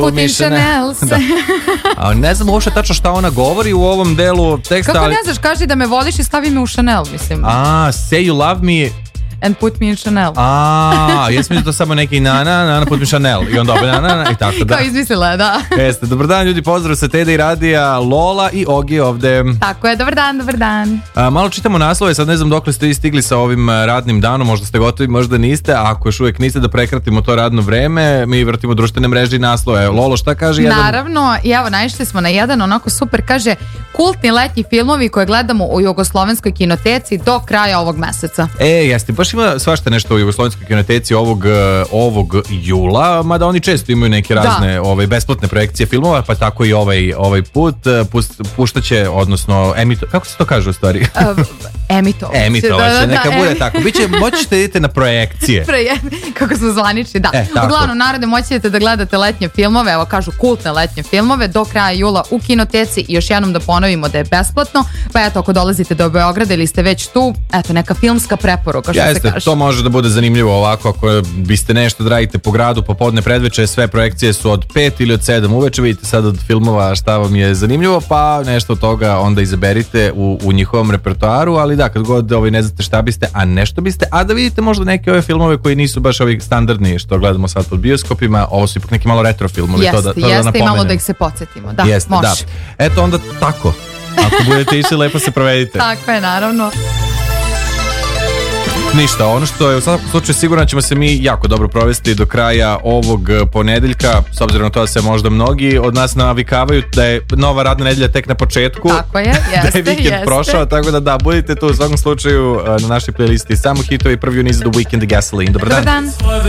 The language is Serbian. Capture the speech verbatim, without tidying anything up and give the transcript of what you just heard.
Put me in Chanel. Da. A ne znam uopšte tačno šta ona govori u ovom delu teksta. Kako ali... ne znaš, kaži da me voliš i stavi me u Chanel, mislim. A, say you love me... And put me in Chanel. A, jesam mi to samo neki na, na, na, na, put me Chanel. I onda opet na, na, na, i tako da. Kao izmislila, da. Jeste, dobar dan ljudi, pozdrav sa Tede i Radija, Lola i Ogi ovde. Tako je, dobar dan, dobar dan. A, malo čitamo naslove, sad ne znam dokle ste stigli sa ovim radnim danom, možda ste gotovi, možda niste, a ako još uvijek niste, da prekratimo to radno vreme, mi vrtimo društvene mreže i naslove. Lolo, šta kaže jedan? Naravno, i evo, naišli smo na jedan onako super, kaže, kultni letnji filmovi koje gledamo u Jugoslovenskoj kinoteci do kraja ovog meseca. E, jeste, baš ima svašta nešto u Jugoslovenskoj kinoteci ovog, ovog jula, mada oni često imaju neke razne ovaj, besplatne projekcije filmova, pa tako i ovaj, ovaj put pust, puštaće, odnosno emito, kako se to kaže u stvari? Uh, emito. Emitovaće, da, da, neka da, bude em... tako. Biće, moći ćete idete na projekcije. Preje, kako smo zvanični, da. E, uglavnom, narode, moći ćete da gledate letnje filmove, evo kažu kultne letnje filmove, do kraja jula u kinoteci. I još jednom da ponovimo da je besplatno, pa eto, ako dolazite do Beograda ili ste već tu, eto, neka filmska preporuka, što Jeste, se kaže. To može da bude zanimljivo ovako, ako biste nešto da radite po gradu, popodne, predveče, sve projekcije su od pet ili od sedam uveče, vidite sad od filmova šta vam je zanimljivo, pa nešto od toga onda izaberite u, u njihovom repertoaru, ali da, kad god ovaj, ne znate šta biste, a nešto biste, a da vidite možda neke ove filmove koji nisu baš ovi standardni što gledamo sad pod bioskopima, ovo su ipak neki malo retro filmovi. Jeste, to da, to jeste da i malo da ih se podsjetimo, da, jeste, može. Da. Eto onda tako, ako budete išli lepo se provedite. Tako je, naravno. Ništa, ono što je u svakom slučaju sigurno ćemo se mi jako dobro provesti do kraja ovog ponedeljka, s obzirom na to da se možda mnogi od nas navikavaju da je nova radna nedelja tek na početku. Tako je, jeste, da je vikend jeste. prošao, tako da da, budite tu u svakom slučaju na našoj playlisti samo hitovi, prvi u nizu do Weekend i Gasoline. Dobar dan. Dobar dan.